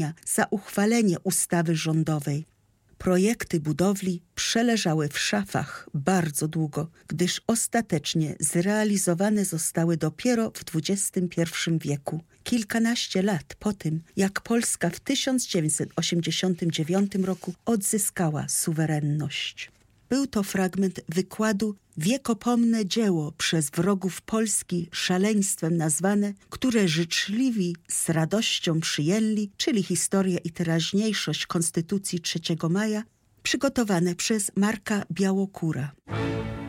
za uchwalenie ustawy rządowej. Projekty budowli przeleżały w szafach bardzo długo, gdyż ostatecznie zrealizowane zostały dopiero w XXI wieku. Kilkanaście lat po tym, jak Polska w 1989 roku odzyskała suwerenność. Był to fragment wykładu Wiekopomne dzieło przez wrogów Polski szaleństwem nazwane, które życzliwi z radością przyjęli, czyli historia i teraźniejszość Konstytucji 3 maja, przygotowane przez Marka Białokura.